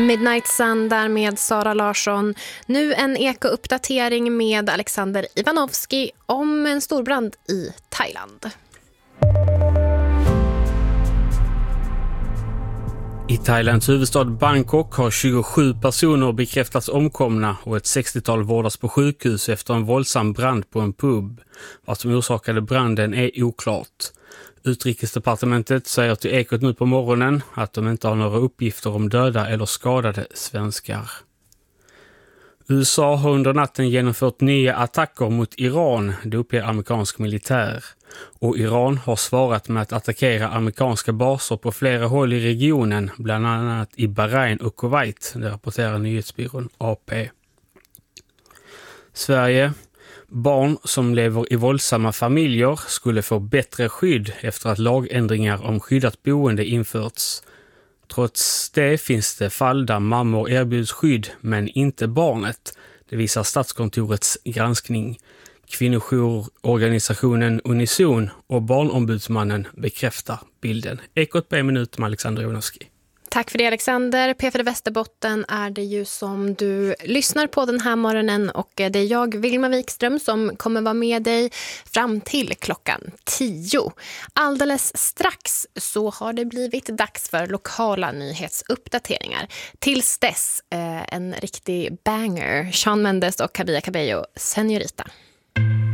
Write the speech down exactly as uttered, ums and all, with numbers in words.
Midnight Sun där med Sara Larsson. Nu en eko-uppdatering med Alexander Ivanovski om en storbrand i Thailand. I Thailands huvudstad Bangkok har tjugosju personer bekräftats omkomna och ett sextiotal vårdas på sjukhus efter en våldsam brand på en pub. Vad som orsakade branden är oklart. Utrikesdepartementet säger till Ekot nu på morgonen att de inte har några uppgifter om döda eller skadade svenskar. U S A har under natten genomfört nya attacker mot Iran, det uppger amerikansk militär. Och Iran har svarat med att attackera amerikanska baser på flera håll i regionen, bland annat i Bahrain och Kuwait, det rapporterar nyhetsbyrån A P. Sverige. Barn som lever i våldsamma familjer skulle få bättre skydd efter att lagändringar om skyddat boende införts. Trots det finns det fall där mammor erbjuds skydd men inte barnet. Det visar Statskontorets granskning. Kvinnojourorganisationen Unison och Barnombudsmannen bekräftar bilden. Ekot på en minut med Alexander Ivanovski. Tack för det, Alexander. P fyra Västerbotten är det ju som du lyssnar på den här morgonen, och det är jag, Vilma Wikström, som kommer vara med dig fram till klockan tio. Alldeles strax så har det blivit dags för lokala nyhetsuppdateringar. Tills dess eh, en riktig banger. Shawn Mendes och Camila Cabello, Señorita.